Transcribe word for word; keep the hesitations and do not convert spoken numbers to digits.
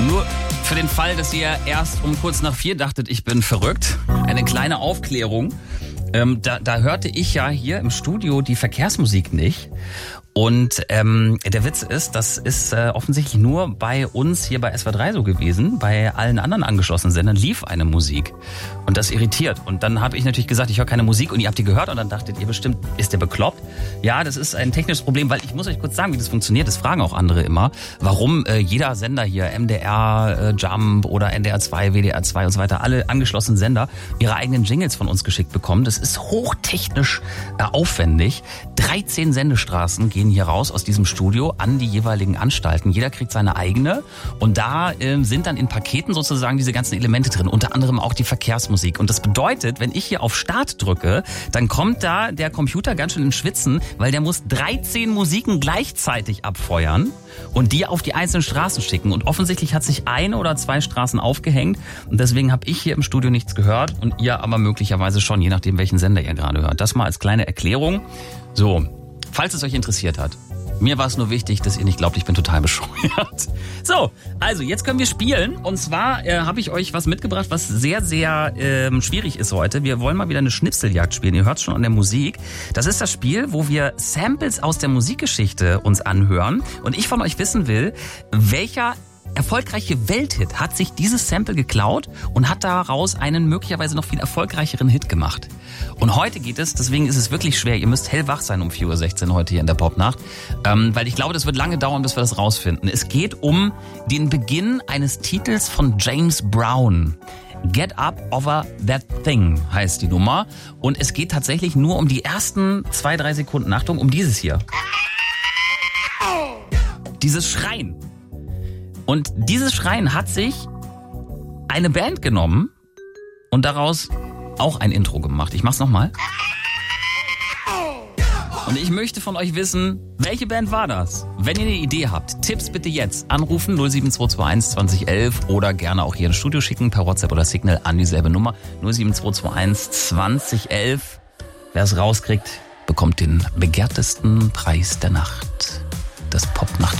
Nur für den Fall, dass ihr erst um kurz nach vier dachtet, ich bin verrückt, eine kleine Aufklärung. Ähm, da, da hörte ich ja hier im Studio die Verkehrsmusik nicht. Und ähm, der Witz ist, das ist äh, offensichtlich nur bei uns hier bei S W R drei so gewesen. Bei allen anderen angeschlossenen Sendern lief eine Musik. Und das irritiert. Und dann habe ich natürlich gesagt, ich höre keine Musik. Und ihr habt die gehört und dann dachtet ihr bestimmt, ist der bekloppt? Ja, das ist ein technisches Problem, weil ich muss euch kurz sagen, wie das funktioniert. Das fragen auch andere immer. Warum äh, jeder Sender hier, M D R, äh, Jump oder N D R zwei, W D R zwei und so weiter, alle angeschlossenen Sender ihre eigenen Jingles von uns geschickt bekommen. Das ist hochtechnisch äh, aufwendig. dreizehn Sendestraßen gehen hier raus aus diesem Studio an die jeweiligen Anstalten. Jeder kriegt seine eigene und da ähm, sind dann in Paketen sozusagen diese ganzen Elemente drin, unter anderem auch die Verkehrsmusik. Und das bedeutet, wenn ich hier auf Start drücke, dann kommt da der Computer ganz schön ins Schwitzen, weil der muss dreizehn Musiken gleichzeitig abfeuern und die auf die einzelnen Straßen schicken. Und offensichtlich hat sich eine oder zwei Straßen aufgehängt und deswegen habe ich hier im Studio nichts gehört und ihr aber möglicherweise schon, je nachdem welchen Sender ihr gerade hört. Das mal als kleine Erklärung. So, falls es euch interessiert hat. Mir war es nur wichtig, dass ihr nicht glaubt, ich bin total bescheuert. So, also jetzt können wir spielen. Und zwar äh, habe ich euch was mitgebracht, was sehr, sehr ähm, schwierig ist heute. Wir wollen mal wieder eine Schnipseljagd spielen. Ihr hört es schon an der Musik. Das ist das Spiel, wo wir Samples aus der Musikgeschichte uns anhören. Und ich von euch wissen will, welcher erfolgreiche Welthit hat sich dieses Sample geklaut und hat daraus einen möglicherweise noch viel erfolgreicheren Hit gemacht. Und heute geht es, deswegen ist es wirklich schwer, ihr müsst hellwach sein um vier Uhr sechzehn heute hier in der Popnacht, ähm, weil ich glaube, das wird lange dauern, bis wir das rausfinden. Es geht um den Beginn eines Titels von James Brown. Get Up Over That Thing heißt die Nummer und es geht tatsächlich nur um die ersten zwei, drei Sekunden. Achtung, um dieses hier. Dieses Schreien. Und dieses Schreien hat sich eine Band genommen und daraus auch ein Intro gemacht. Ich mach's nochmal. Und ich möchte von euch wissen, welche Band war das? Wenn ihr eine Idee habt, Tipps bitte jetzt anrufen null sieben zwei zwei eins zwanzig elf oder gerne auch hier ins Studio schicken per WhatsApp oder Signal an dieselbe Nummer null sieben zwei zwei eins zwanzig elf. Wer es rauskriegt, bekommt den begehrtesten Preis der Nacht. Das Popnacht.